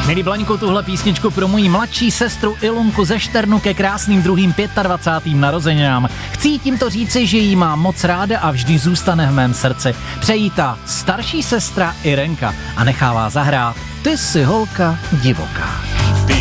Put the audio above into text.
Milí Blaňku, tuhle písničku pro moji mladší sestru Ilonku ze Šternu ke krásným druhým 25. narozeninám. Chci jí tímto říci, že jí mám moc ráda a vždy zůstane v mém srdci. Přejí ta starší sestra Irenka a nechává zahrát Ty jsi holka divoká.